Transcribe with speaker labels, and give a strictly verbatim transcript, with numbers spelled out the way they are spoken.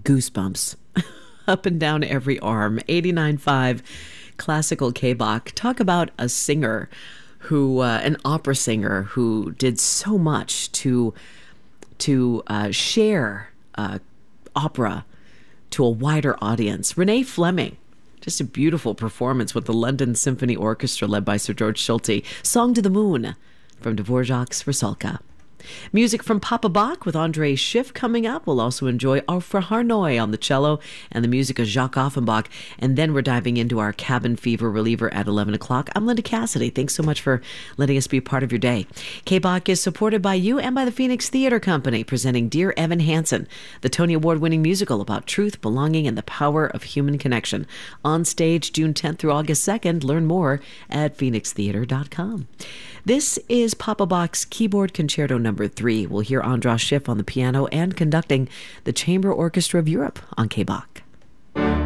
Speaker 1: goosebumps up and down every arm. eighty-nine point five Classical K-Bach. Talk about a singer who, uh, an opera singer who did so much to, to uh, share uh, opera to a wider audience. Renee Fleming. Just a beautiful performance with the London Symphony Orchestra led by Sir George Schulte. Song to the Moon from Dvorak's Rusalka. Music from Papa Bach with André Schiff coming up. We'll also enjoy Ofra Harnoy on the cello and the music of Jacques Offenbach. And then we're diving into our cabin fever reliever at eleven o'clock. I'm Linda Cassidy. Thanks so much for letting us be a part of your day. K-Bach is supported by you and by the Phoenix Theater Company, presenting Dear Evan Hansen, the Tony Award-winning musical about truth, belonging, and the power of human connection. On stage June tenth through August second. Learn more at phoenix theater dot com. This is Papa Bach's Keyboard Concerto Number Three. We'll hear Andras Schiff on the piano and conducting the Chamber Orchestra of Europe on K-Bach.